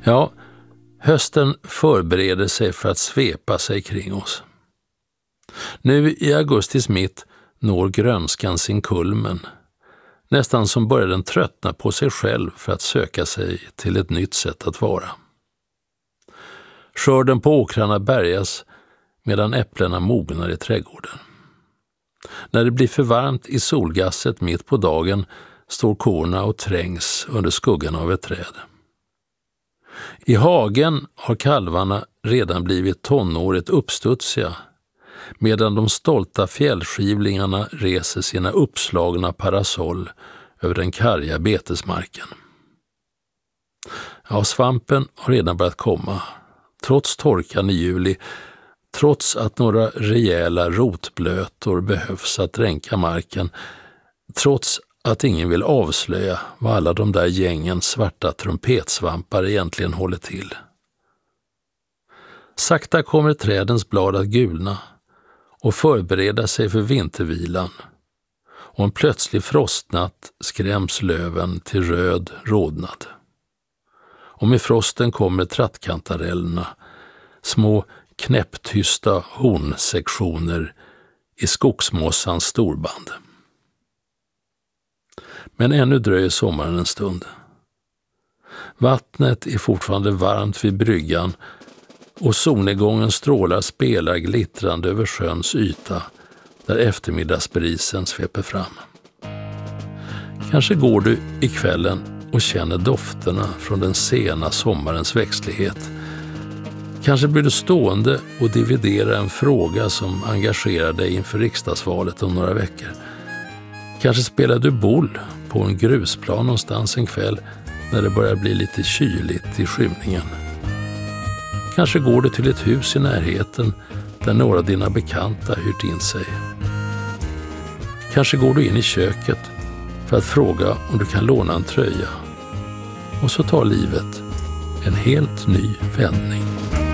Ja, hösten förbereder sig för att svepa sig kring oss. Nu i augustis mitt når grönskan sin kulmen. Nästan som börjar den tröttna på sig själv för att söka sig till ett nytt sätt att vara. Skörden på åkrarna bärgas medan äpplena mognar i trädgården. När det blir för varmt i solgasset mitt på dagen står korna och trängs under skuggan av ett träd. I hagen har kalvarna redan blivit tonåret uppstudsiga, medan de stolta fjällskivlingarna reser sina uppslagna parasoll över den karga betesmarken. Ja, svampen har redan börjat komma, trots torkan i juli, trots att några rejäla rotblötor behövs att dränka marken, trots att ingen vill avslöja vad alla de där gängen svarta trumpetsvampar egentligen håller till. Sakta kommer trädens blad att gulna och förbereda sig för vintervilan, och en plötslig frostnatt skräms löven till röd rodnad. Och med frosten kommer trattkantarellerna, små knäpptysta hornsektioner i skogsmossans storband. Men ännu dröjer sommaren en stund. Vattnet är fortfarande varmt vid bryggan och solnedgångens strålar spelar glittrande över sjöns yta där eftermiddagsbrisen sveper fram. Kanske går du i kvällen och känner dofterna från den sena sommarens växtlighet. Kanske blir du stående och dividerar en fråga som engagerar dig inför riksdagsvalet om några veckor. Kanske spelar du boll på en grusplan någonstans en kväll när det börjar bli lite kyligt i skymningen. Kanske går du till ett hus i närheten där några av dina bekanta hyrt in sig. Kanske går du in i köket för att fråga om du kan låna en tröja. Och så tar livet en helt ny vändning.